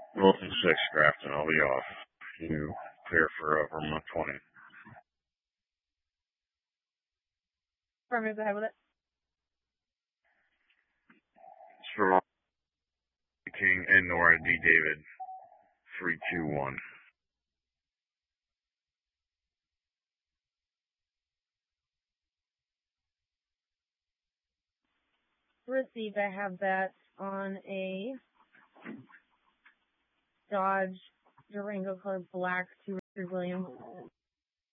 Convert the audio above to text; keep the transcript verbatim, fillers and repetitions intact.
Wilson six, Grafton, I'll be off. You clear for uh, Vermont twenty. Affirmative, go ahead with it. It's Vermont King and Nora D. David, three two one. Received, I have that on a Dodge Durango colored black to Richard Williams.